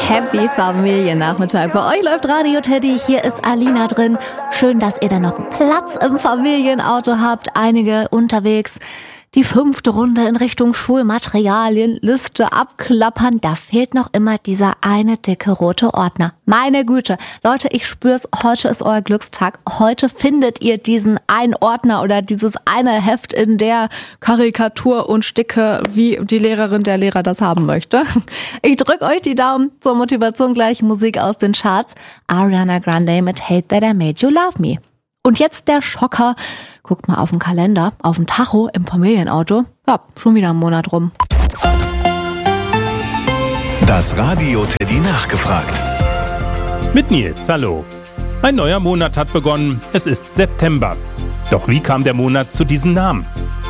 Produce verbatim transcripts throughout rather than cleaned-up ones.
Happy Familiennachmittag. Bei euch läuft Radio Teddy. Hier ist Alina drin. Schön, dass ihr da noch einen Platz im Familienauto habt. Einige unterwegs. Die fünfte Runde in Richtung Schulmaterialienliste abklappern. Da fehlt noch immer dieser eine dicke rote Ordner. Meine Güte. Leute, ich spür's. Heute ist euer Glückstag. Heute findet ihr diesen einen Ordner oder dieses eine Heft in der Karikatur und Sticke, wie die Lehrerin der Lehrer das haben möchte. Ich drück euch die Daumen. Zur Motivation gleich Musik aus den Charts. Ariana Grande mit Hate That I Made You Love Me. Und jetzt der Schocker. Guckt mal auf den Kalender, auf den Tacho im Familienauto. Ja, schon wieder ein Monat rum. Das Radio Teddy nachgefragt. Mit Nils, hallo. Ein neuer Monat hat begonnen. Es ist September. Doch wie kam der Monat zu diesem Namen?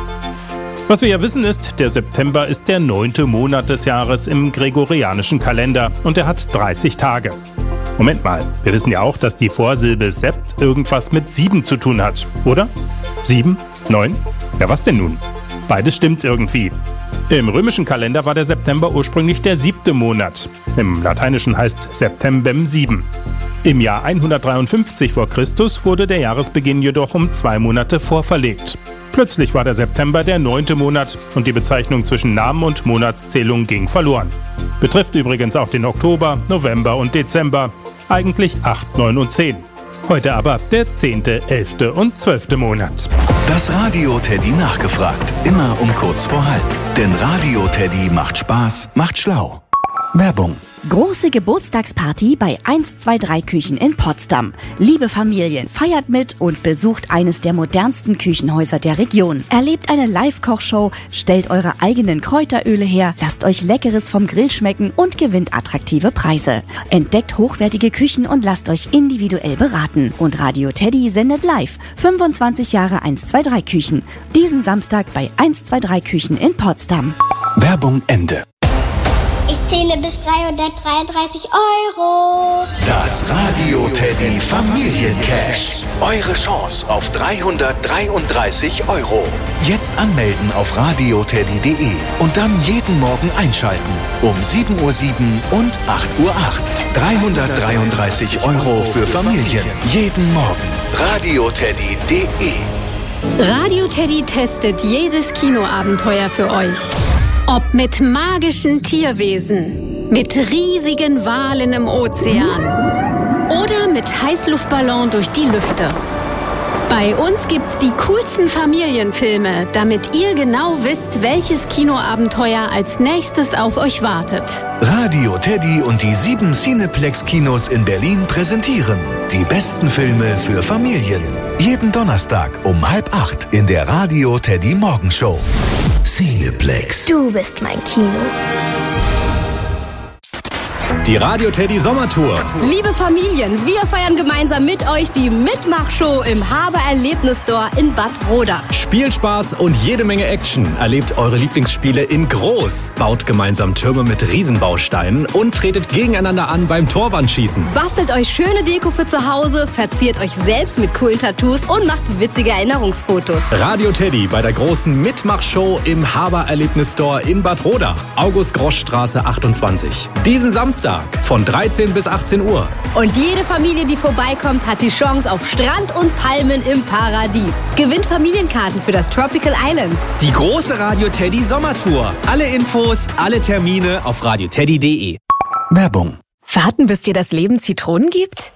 Was wir ja wissen ist, der September ist der neunte Monat des Jahres im gregorianischen Kalender und er hat dreißig Tage. Moment mal, wir wissen ja auch, dass die Vorsilbe Sept irgendwas mit sieben zu tun hat, oder? Sieben? Neun? Ja, was denn nun? Beides stimmt irgendwie. Im römischen Kalender war der September ursprünglich der siebte Monat. Im Lateinischen heißt Septembem sieben. Im Jahr hundertdreiundfünfzig vor Christus wurde der Jahresbeginn jedoch um zwei Monate vorverlegt. Plötzlich war der September der neunte Monat und die Bezeichnung zwischen Namen und Monatszählung ging verloren. Betrifft übrigens auch den Oktober, November und Dezember. Eigentlich acht, neun und zehn. Heute aber der zehnte, elfte und zwölfte Monat. Das Radio Teddy nachgefragt. Immer um kurz vor halb. Denn Radio Teddy macht Spaß, macht schlau. Werbung. Große Geburtstagsparty bei eins zwei drei Küchen in Potsdam. Liebe Familien, feiert mit und besucht eines der modernsten Küchenhäuser der Region. Erlebt eine Live-Kochshow, stellt eure eigenen Kräuteröle her, lasst euch Leckeres vom Grill schmecken und gewinnt attraktive Preise. Entdeckt hochwertige Küchen und lasst euch individuell beraten. Und Radio Teddy sendet live. fünfundzwanzig Jahre eins zwei drei Küchen. Diesen Samstag bei eins zwei drei Küchen in Potsdam. Werbung Ende. Ich zähle bis dreihundertdreiunddreißig Euro. Das Radio Teddy Familiencash. Eure Chance auf dreihundertdreiunddreißig Euro. Jetzt anmelden auf radio teddy punkt de und dann jeden Morgen einschalten. Um sieben Uhr sieben und acht Uhr acht. dreihundertdreiunddreißig Euro für Familien. Jeden Morgen. radio teddy punkt de. Radio Teddy testet jedes Kinoabenteuer für euch. Ob mit magischen Tierwesen, mit riesigen Walen im Ozean oder mit Heißluftballon durch die Lüfte. Bei uns gibt's die coolsten Familienfilme, damit ihr genau wisst, welches Kinoabenteuer als nächstes auf euch wartet. Radio Teddy und die sieben Cineplex-Kinos in Berlin präsentieren die besten Filme für Familien. Jeden Donnerstag um halb acht in der Radio Teddy Morgenshow. Cineplex. Du bist mein Kino. Die Radio Teddy Sommertour. Liebe Familien, wir feiern gemeinsam mit euch die Mitmachshow im Haber Erlebnis Store in Bad Rodach. Spielspaß und jede Menge Action. Erlebt eure Lieblingsspiele in groß. Baut gemeinsam Türme mit Riesenbausteinen und tretet gegeneinander an beim Torwandschießen. Bastelt euch schöne Deko für zu Hause, verziert euch selbst mit coolen Tattoos und macht witzige Erinnerungsfotos. Radio Teddy bei der großen Mitmachshow im Haber Erlebnis Store in Bad Rodach. August-Grosch-Straße achtundzwanzig. Diesen Samstag von dreizehn bis achtzehn Uhr. Und jede Familie, die vorbeikommt, hat die Chance auf Strand und Palmen im Paradies. Gewinnt Familienkarten für das Tropical Islands. Die große Radio Teddy Sommertour. Alle Infos, alle Termine auf radio teddy punkt de. Werbung. Warten, bis dir das Leben Zitronen gibt?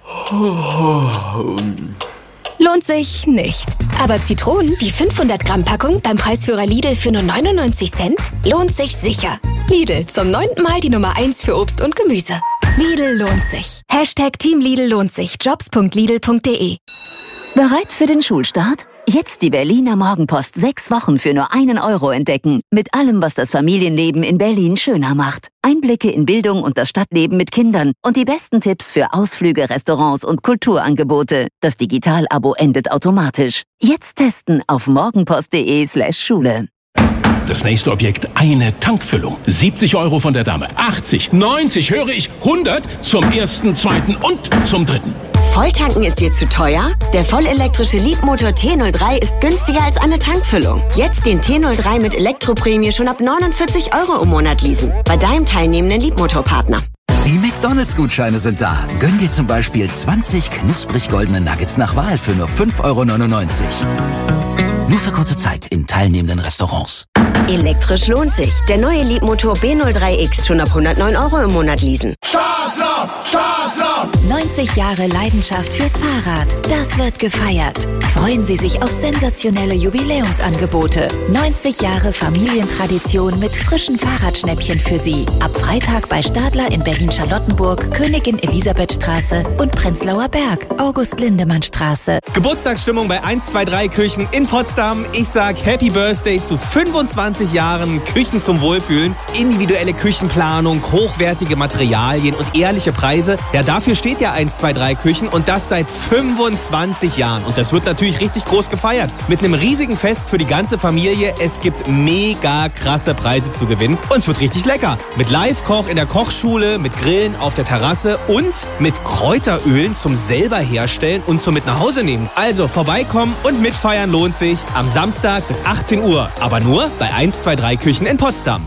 Lohnt sich nicht. Aber Zitronen, die fünfhundert Gramm Packung beim Preisführer Lidl für nur neunundneunzig Cent, lohnt sich sicher. Lidl, zum neunten Mal die Nummer eins für Obst und Gemüse. Lidl lohnt sich. Hashtag Team Lidl lohnt sich. jobs punkt lidl punkt de. Bereit für den Schulstart? Jetzt die Berliner Morgenpost sechs Wochen für nur einen Euro entdecken. Mit allem, was das Familienleben in Berlin schöner macht. Einblicke in Bildung und das Stadtleben mit Kindern und die besten Tipps für Ausflüge, Restaurants und Kulturangebote. Das Digital-Abo endet automatisch. Jetzt testen auf morgenpost punkt de slash Schule. Das nächste Objekt, eine Tankfüllung. siebzig Euro von der Dame, achtzig, neunzig, höre ich, hundert zum ersten, zweiten und zum dritten. Volltanken ist dir zu teuer? Der vollelektrische Leapmotor T null drei ist günstiger als eine Tankfüllung. Jetzt den T null drei mit Elektroprämie schon ab neunundvierzig Euro im Monat leasen. Bei deinem teilnehmenden Leapmotor-Partner. Die McDonalds-Gutscheine sind da. Gönn dir zum Beispiel zwanzig knusprig goldene Nuggets nach Wahl für nur fünf Euro neunundneunzig. Nur für kurze Zeit in teilnehmenden Restaurants. Elektrisch lohnt sich. Der neue Leapmotor B null drei X schon ab hundertneun Euro im Monat leasen. Stadtland, Stadtland! neunzig Jahre Leidenschaft fürs Fahrrad. Das wird gefeiert. Freuen Sie sich auf sensationelle Jubiläumsangebote. neunzig Jahre Familientradition mit frischen Fahrradschnäppchen für Sie. Ab Freitag bei Stadler in Berlin-Charlottenburg, Königin-Elisabeth-Straße und Prenzlauer Berg, August-Lindemann-Straße. Geburtstagsstimmung bei eins zwei drei Küchen in Potsdam. Ich sag Happy Birthday zu fünfundzwanzig Jahren Küchen zum Wohlfühlen. Individuelle Küchenplanung, hochwertige Materialien und ehrliche Preise. Ja, dafür steht ja eins zwei drei Küchen und das seit fünfundzwanzig Jahren. Und das wird natürlich richtig groß gefeiert. Mit einem riesigen Fest für die ganze Familie. Es gibt mega krasse Preise zu gewinnen. Und es wird richtig lecker. Mit Live-Koch in der Kochschule, mit Grillen auf der Terrasse und mit Kräuterölen zum selber herstellen und zum mit nach Hause nehmen. Also vorbeikommen und mitfeiern lohnt sich am Samstag bis achtzehn Uhr. Aber nur bei eins zwei drei Küchen in Potsdam.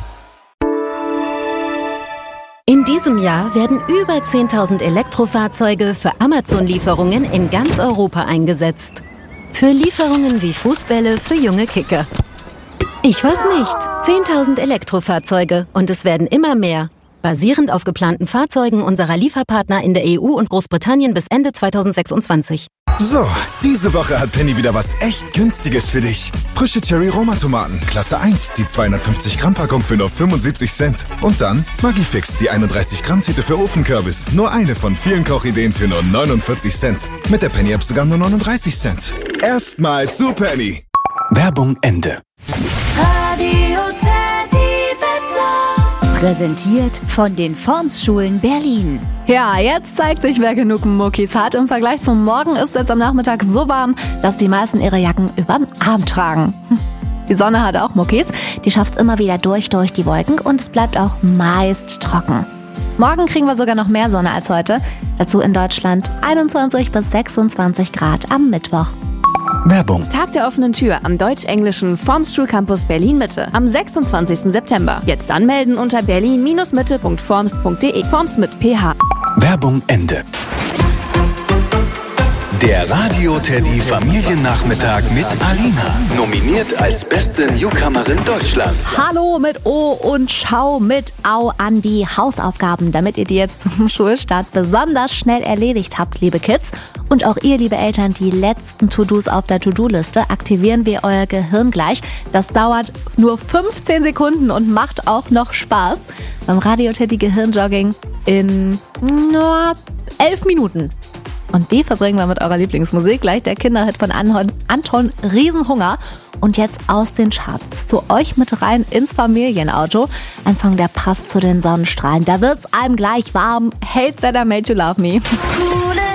In diesem Jahr werden über zehntausend Elektrofahrzeuge für Amazon-Lieferungen in ganz Europa eingesetzt. Für Lieferungen wie Fußbälle für junge Kicker. Ich weiß nicht. zehntausend Elektrofahrzeuge und es werden immer mehr. Basierend auf geplanten Fahrzeugen unserer Lieferpartner in der E U und Großbritannien bis Ende zweitausendsechsundzwanzig. So, diese Woche hat Penny wieder was echt Günstiges für dich. Frische Cherry-Roma-Tomaten, Klasse eins, die zweihundertfünfzig Gramm Packung für nur fünfundsiebzig Cent. Und dann Maggi-Fix, die einunddreißig Gramm Tüte für Ofenkürbis. Nur eine von vielen Kochideen für nur neunundvierzig Cent. Mit der Penny-App sogar nur neununddreißig Cent. Erstmal zu Penny. Werbung Ende. Radio Teddy Wetter. Präsentiert von den Formsschulen Berlin. Ja, jetzt zeigt sich, wer genug Muckis hat. Im Vergleich zum Morgen ist es jetzt am Nachmittag so warm, dass die meisten ihre Jacken überm Arm tragen. Die Sonne hat auch Muckis. Die schafft es immer wieder durch, durch die Wolken und es bleibt auch meist trocken. Morgen kriegen wir sogar noch mehr Sonne als heute. Dazu in Deutschland einundzwanzig bis sechsundzwanzig Grad am Mittwoch. Werbung. Tag der offenen Tür am deutsch-englischen Formsschul Campus Berlin-Mitte am sechsundzwanzigsten September. Jetzt anmelden unter berlin Mitte punkt forms punkt de. Forms mit P H. Werbung Ende. Der Radio Teddy Familiennachmittag mit Alina. Nominiert als beste Newcomerin Deutschlands. Hallo mit O und Schau mit Au an die Hausaufgaben, damit ihr die jetzt zum Schulstart besonders schnell erledigt habt, liebe Kids. Und auch ihr, liebe Eltern, die letzten To-Dos auf der To-Do-Liste, aktivieren wir euer Gehirn gleich. Das dauert nur fünfzehn Sekunden und macht auch noch Spaß. Beim Radio Teddy Gehirnjogging in nur elf Minuten. Und die verbringen wir mit eurer Lieblingsmusik. Gleich der Kinderhit von Anton, Anton Riesenhunger. Und jetzt aus den Charts zu euch mit rein ins Familienauto. Ein Song, der passt zu den Sonnenstrahlen. Da wird's einem gleich warm. Hate That I Made You Love Me.